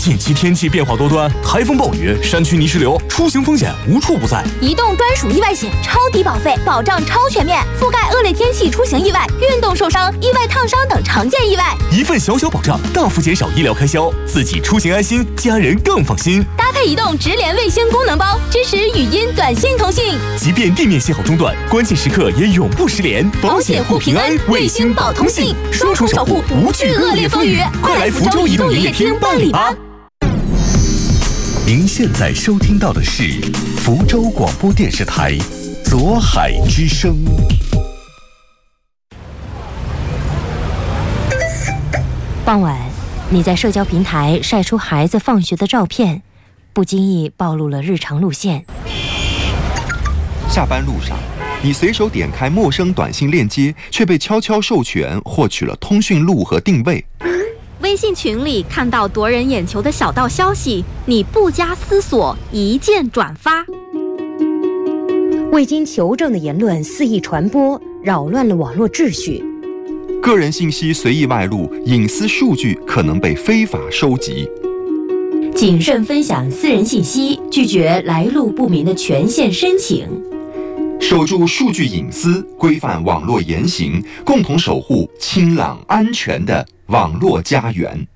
近期天气变化多端，台风暴雨、山区泥石流，出行风险无处不在。 移动专属意外险，超低保费，保障超全面，覆盖恶劣天气出行意外、运动受伤、意外烫伤等常见意外。 一份小小保障，大幅减少医疗开销，自己出行安心，家人更放心。 搭配移动直连卫星功能包，支持语音、短信通信， 即便地面信号中断，关键时刻也永不失联。 保险护平安，卫星保通信，双重守护，不惧恶劣风雨。快来福州移动营业厅办理吧！ 您现在收听到的是福州广播电视台左海之声。 傍晚，你在社交平台晒出孩子放学的照片，不经意暴露了日常路线。 下班路上，你随手点开陌生短信链接，却被悄悄授权获取了通讯录和定位。 微信群里看到夺人眼球的小道消息，你不加思索一键转发。 未经求证的言论肆意传播，扰乱了网络秩序。 个人信息随意外露，隐私数据可能被非法收集。 谨慎分享私人信息，拒绝来路不明的权限申请。 守住数据隐私，规范网络言行，共同守护清朗安全的网络家园。